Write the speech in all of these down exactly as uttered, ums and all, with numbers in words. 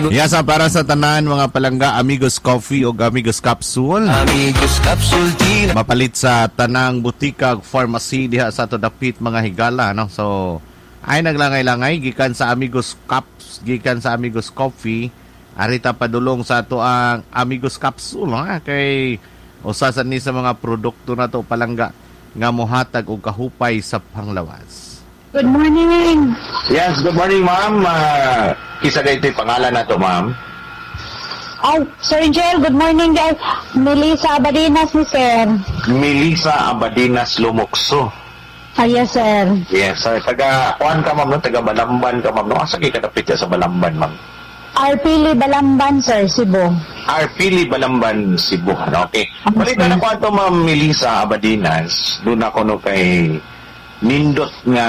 Yasa para sa tanan mga palangga, Amigos Coffee o Amigos Capsule. Amigos Capsule tea. Mapalit sa tanang butika pharmacy diha sa to dapit mga higala, no? So ay naglangay-langay gikan sa Amigos Caps, gikan sa Amigos Coffee, arita padulong sa ato ang Amigos Capsule, ha? Kay usa sa ni sa mga produkto na to palangga nga mohatag og kahupay sa panglawas. Good morning. Yes, good morning, ma'am. Uh, kisa dito yung pangalan na to, ma'am. Oh, Sir Angel, good morning, guys. Melissa Abadinas ni Sir. Melissa Abadinas Lumukso. Ah, yes, sir. Yes, sir. Taga, kuhan ka, ma'am, no? Taga Balamban ka, ma'am, no? Asa kayo katapit sa Balamban, ma'am? Arpili Balamban, sir, Cebu. Arpili Balamban, Cebu. Okay. Balita na kuhan to, ma'am, Melissa Abadinas. Doon ako, no, kay nindot nga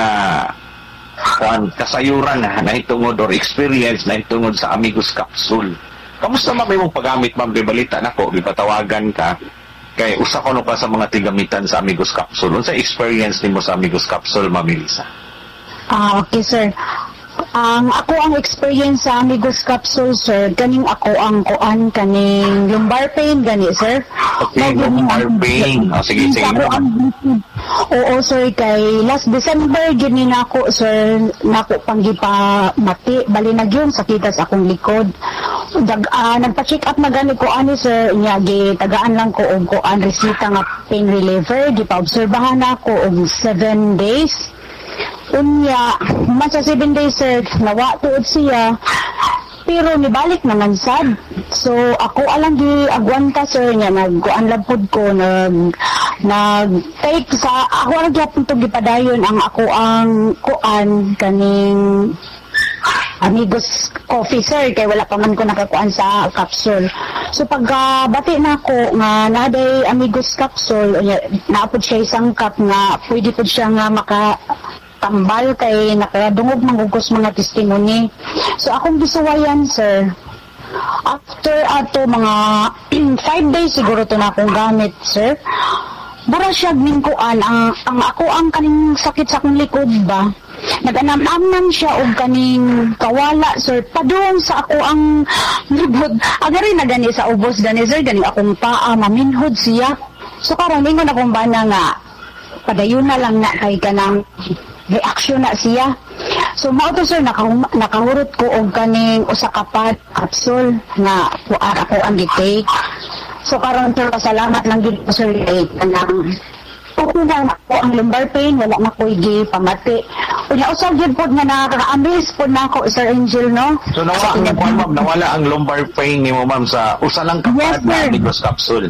kuan kasayuran na nahitungod or experience na hitungod sa Amigos Capsule. Kamusta ma'am imong paggamit, ma'am? Di balita nako, gipatawagan ka kay usa ko no pa sa mga tigamitan sa Amigos Capsule. Unsa experience nimo sa Amigos Capsule, ma'am Melissa? Ah, okay, sir. Ang ako ang experience sa Amigos Capsule, sir, kaning ako ang kuan kaning lumbar pain gani, sir. Okay, lumbar pain. Oh, sige, sige. Oo, sir, kay last December gini nako, sir, nako panggipa mati, bali na gyud sakita sa akong likod. Dag uh, nagpa-check up na gani ko ani, sir, nya gi tagaan lang ko og kuan resita nga pain reliever, gipa-obserbahan nako og seven days. Unya, man sa seven days, sir, nawa tuod siya, pero nibalik naman sad. So, ako alang di agwanta, sir, niya, nagkuan labpod ko, nag, nag-take sa, ako alang gyapon to gipadayon ang ako ang kuan kaning Amigos Coffee, sir, kay wala pa man ko nakakuan sa capsule. So, pag uh, bati na ako nga naday Amigos Capsule, naapod siya isang cup nga, pwede po siya nga maka tambal kay nakadungog mangugos mga testimony. So akong gisuwayan, sir, after ato mga five days siguro to na akong gamit, sir, bura siya ningkuan ang, ang ako ang kaning sakit sa akong likod ba, naganam-amnan siya og kaning kawala, sir, padung sa ako ang libod agari na gani sa ubos gani, sir, gani akong paa maminhod siya. So karon ningon akong bana nga padayon na lang na kay kanang reaction na siya. So mao to, sir, nakahum- nakahurot ko og kaning usa ka pad capsule nga puar ako ang gitake. So karon, sir, pasalamat lang gid ko, sir, kay kanang okay na ako ang lumbar pain, wala na ko igi pamati. Unya usab gid pod nga nakaka-amaze pod na ako, Sir Angel, no? So nawala ang kuan, ma'am, nawala ang lumbar pain nimo, ma'am, sa usa lang ka yes, pad na Amigos Capsule.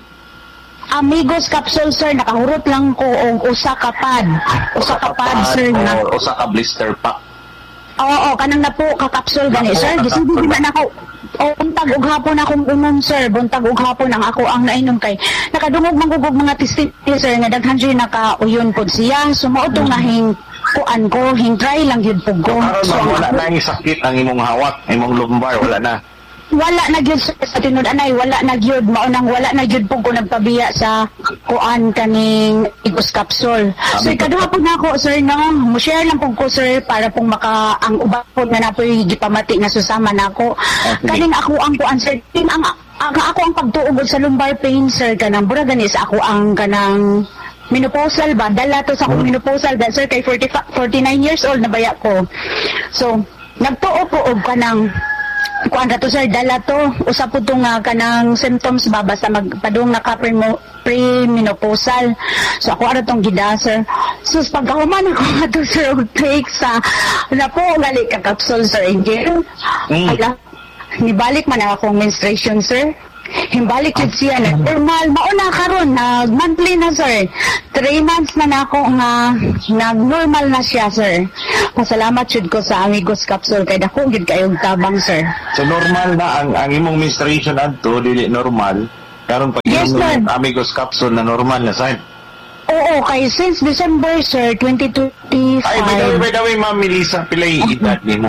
Amigos Capsule, sir, nakahurot lang ko og usa ka pad. Usa ka pad, sir, na or usa ka blister pack. Oo, oo, kanang na po ka capsule gani, sir. Gisindi na nako. O buntag ug hapon akong unom, sir. Buntag ug hapon ang ako ang nainom kay nakadungog mangugog mga testimony, sir, nga daghan jud nakauyon pod siya. Sumao to nga hing kuan ko, hing try lang gyud pug ko. So, wala na yung sakit ang imong hawak, imong lumbar, wala na. Wala na gyud, sir, sa tinud anay, wala na gyud, mao nang wala na gyud pug ko nagpabiya sa kuan kaning Amigos Capsule. So ikaduha pud nako, sir, no, mo share lang pug ko, sir, para pong maka ang uban pud nga napoy gipamati nga susama nako. Okay. Kaning ako ang kuan, sir, tin ang, ang ako ang pagtuog sa lumbar pain, sir, kanang bura gani sa ako ang kanang menopausal ba, dala to sa akong menopausal, that, sir, kay forty, forty-nine years old na baya ko. So nagtuo ko og kanang kuan ka to, sir, dala to usa po to nga kanang symptoms ba basta magpadung naka pre-menopausal. So ako ara tong gida, sir. So pagkahuman ako nga to, sir, take sa na po gali ka capsule, Sir Angel. Mm. Ala, nibalik man ang akong menstruation, sir. Himbalik yun siya na normal. Mauna karon nag monthly na, sir. Three months na na ako nga nag-normal na siya, sir. Pasalamat yun ko sa Amigos Capsule kay dako gid kayong tabang, sir. So normal na ang, ang imong menstruation adto, dili normal. Karon pag yes, yung Amigos Capsule na normal na, sir. Oo, kay since December, sir, twenty twenty-five. Ay, by the way, by the way, Ma'am Melissa, pilay edad nimo?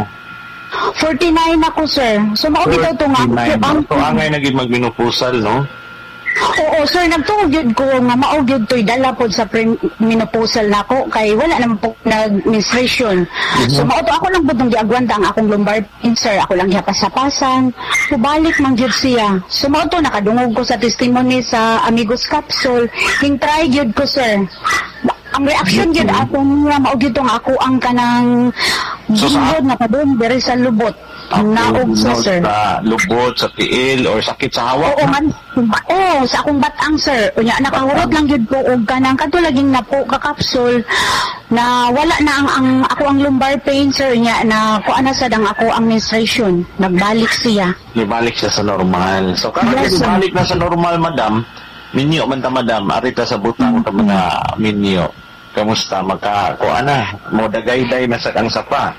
forty-nine ako, sir. So, maubitaw ito nga. Ito angay naging magminupusal, no? Oo, sir, nagtuog yun ko nga maog yun to'y dala po sa pre- menopausal na ako kay wala naman po nag-menstruation. So, mauto ako lang po itong giagwanda ang akong lumbar pain, sir. Ako lang hiyapasapasan. So, balik mang yun siya. So, mauto nakadungog ko sa testimony sa Amigos Capsule. King try yun ko, sir. Ang reaction yun ako niya, maog yun tong ako ang kanang So, sa- gingod na pa doon, diri sa lubot. Naog sa, sir. Sa lubot, sa tiil, or sakit sa hawak. Oo man. Oo, sa akong batang, sir. Unya, nakahurot lang yun po og kanang katulaging na po kakapsul na wala na ang, ang ako ang lumbar pain, sir. Unya, na kuan na sad ang ako ang menstruation. Nagbalik siya. Ibalik siya sa normal. So, karon Yes, sir. ibalik na sa normal, madam. Minyo man ta, madam. Arita sa butang ta mga minyo. Kamusta? Maka, kuan na. Mo dagayday na sa kang sapa.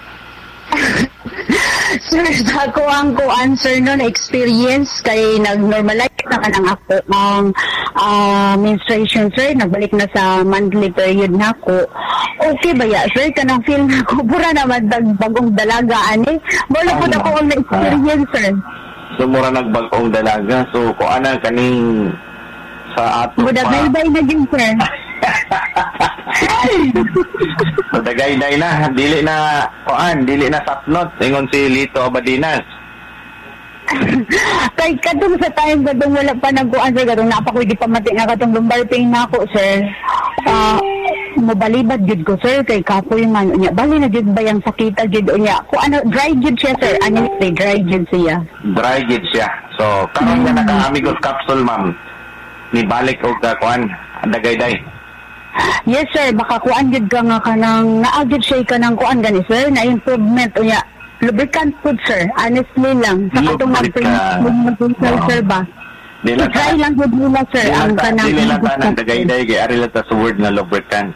Sir, sa ako ang kuan, sir, no, na-experience kay nag-normalize na ka ng ako ang ah, menstruation, sir. Nagbalik na sa monthly period na ako. Okay ba ya, sir? Kanang feel na ko, pura naman dag bagong dalaga, ani. Wala po na ko ang na-experience, sir. So, mura nagbagong dalaga. So, kuan na kaning sa ato pa. Budagay-bay na din, sir. So, dagayday na. Dili na, kuan, dili na sapnot. Ingon si Lito Abadinas. Kay katong sa time katong wala pa nagkuan, sir, katong napakoy di pa mati nga katong lumbar pain na ako, sir. Ah, mobalibad gid ko, sir, kay kapoy man unya. Bali na gid ba yang sakita gid unya. Ko ano dry gid siya, sir. Ano say dry gid siya. Dry gid siya. So, karon nga naka-Amigos Capsule, ma'am. Ni balik og ka, kuan, dagayday. Yes, sir, baka kuan gid ka nga kanang naagid siya kanang kuan gani, sir, na improvement unya. Lubricant food, sir. Honestly lang. Sa katong Lubricant. nag-sir, sir ba? Dili lang I-try lang gid nila, sir, ang kanang Dili lang ta ng dagayday kay ari lang ta sa word na lubricant.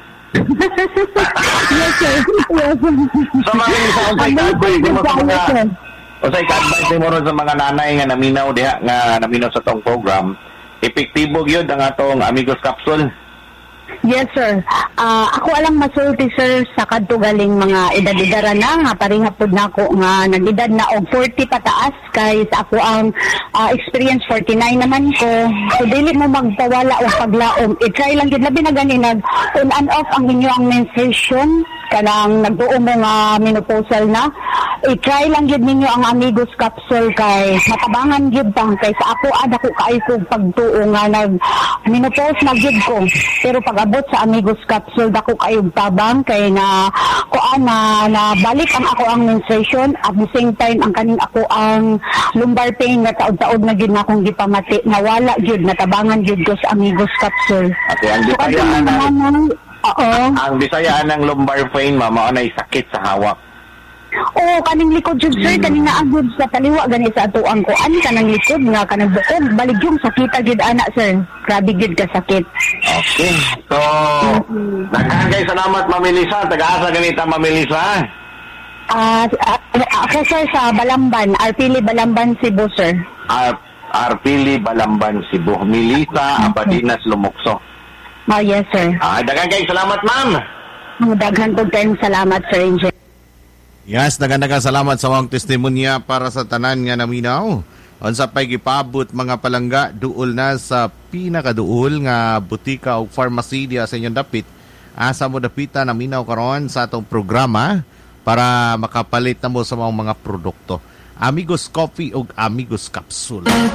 Yes, sir. Yes, sir. So, mga sa unsay ka-advise mo sa mga Sir. unsay ka-advise mo ron sa mga nanay nga naminaw diha nga naminaw sa tong program, epektibo gyud ang atong Amigos Capsule. Yes, sir. Ah, ako alang masulti, sir, sa kadto galing mga edad-edara na nga parihapod na ako nga nag-edad na og forty pataas kay sa ako ang ah, experience forty-nine naman ko. So dili mo magpawala o paglaom. I-try lang gid labi na gani nag on and off ang inyo ang menstruation kanang nagtuo mo nga menopausal na. I-try lang gid ninyo ang Amigos Capsule kay matabangan gid pa kay sa ako ada ko kay ko pagtuo nga nag menopause na gid ko. Pero pag abot sa Amigos Capsule dako kayong tabang kay na kuan na, na balik ang ako ang menstruation at the same time ang kaning ako ang lumbar pain nga taod-taod na gid na akong gipamati nawala gid natabangan gid ko sa Amigos Capsule. Okay, ang So, Bisaya kadto na naman, oo. ang Bisaya ng lumbar pain, mama, anay sakit sa hawak. Oo, kaning likod jud, sir, kaning naagod sa taliwa gani sa atuang ko. Ani kanang likod nga kanang bukod balig yung sakita gid ana, sir. Grabe gid ka sakit. Okay. So, nagkagay salamat, Ma'am Melissa. Taga-asa ganita, Ma'am Melissa. Ah, ah, ako, sir, sa Balamban, Arpili Balamban, Cebu, sir. Ar Arpili, Balamban, Cebu. Melissa Abadinas, Lumokso. Oh, yes, sir. Ah, dagagay salamat, ma'am. Daghan po tayong salamat, sir, Angel. Yes, nagandagang salamat sa mga testimonya para sa tanan nga naminaw. Unsa pay gipabot mga palangga duol na sa pinakaduol nga butika o pharmacy diya sa inyong dapit. Asa mo dapita naminaw karon sa atong programa para makapalit na mo sa mga mga produkto. Amigos Coffee ug Amigos Capsule.